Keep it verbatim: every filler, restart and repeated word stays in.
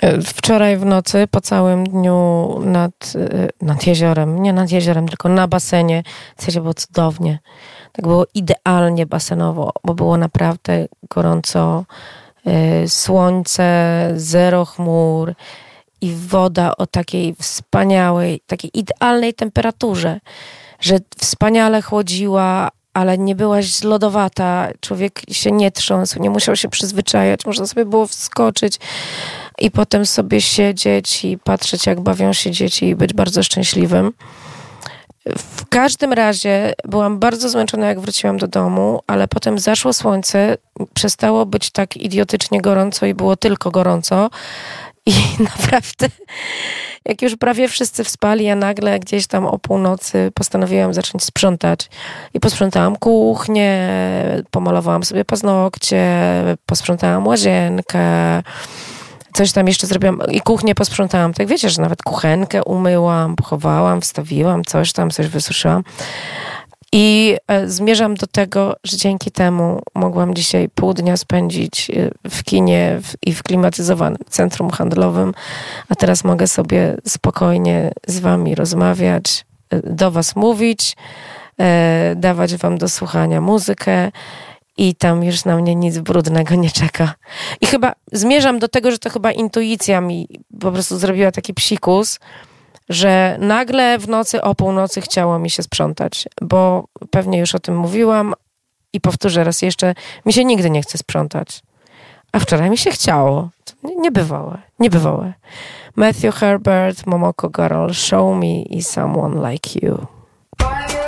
Wczoraj w nocy, po całym dniu nad, nad jeziorem, nie nad jeziorem, tylko na basenie, w sensie było cudownie. Tak było idealnie basenowo, bo było naprawdę gorąco, yy, słońce, zero chmur i woda o takiej wspaniałej, takiej idealnej temperaturze, że wspaniale chłodziła, ale nie byłaś lodowata, człowiek się nie trząsł, nie musiał się przyzwyczajać, można sobie było wskoczyć i potem sobie siedzieć i patrzeć, jak bawią się dzieci i być bardzo szczęśliwym. W każdym razie byłam bardzo zmęczona, jak wróciłam do domu, ale potem zaszło słońce, przestało być tak idiotycznie gorąco i było tylko gorąco i naprawdę, jak już prawie wszyscy wspali, ja nagle gdzieś tam o północy postanowiłam zacząć sprzątać i posprzątałam kuchnię, pomalowałam sobie paznokcie, posprzątałam łazienkę, coś tam jeszcze zrobiłam i kuchnię posprzątałam. Tak wiecie, że nawet kuchenkę umyłam, pochowałam, wstawiłam, coś tam, coś wysuszyłam. I e, zmierzam do tego, że dzięki temu mogłam dzisiaj pół dnia spędzić w kinie w, i w klimatyzowanym centrum handlowym, a teraz mogę sobie spokojnie z wami rozmawiać, do was mówić, e, dawać wam do słuchania muzykę i tam już na mnie nic brudnego nie czeka. I chyba zmierzam do tego, że to chyba intuicja mi po prostu zrobiła taki psikus, że nagle w nocy o północy chciało mi się sprzątać, bo pewnie już o tym mówiłam i powtórzę raz jeszcze, mi się nigdy nie chce sprzątać. A wczoraj mi się chciało. To niebywałe, niebywałe. Matthew Herbert, Momoko Girl, Show Me i Someone Like You.